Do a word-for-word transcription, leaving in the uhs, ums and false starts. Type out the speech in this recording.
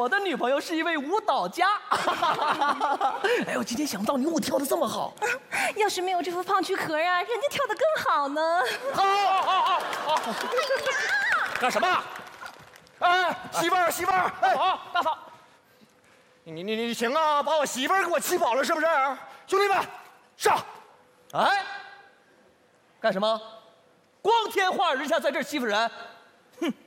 我的女朋友是一位舞蹈家。哎呦，今天想不到你舞跳得这么好。 要是没有这副胖躯壳啊，人家跳得更好呢。 好，好，好，好，好。干什么？哎，媳妇儿，媳妇儿，哎，好，大嫂，你你你行啊，把我媳妇儿给我气跑了是不是？兄弟们，上！ 哎，干什么？光天化日之下在这儿欺负人，哼！